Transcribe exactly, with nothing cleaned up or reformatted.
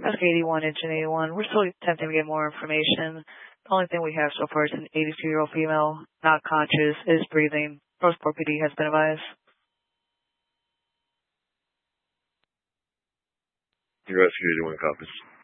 Ask eighty-one, Engine eighty-one. We're still attempting to get more information. The only thing we have so far is an eighty-two-year-old female, not conscious, is breathing. Roseport P D has been advised. Rescue eighty-one copies.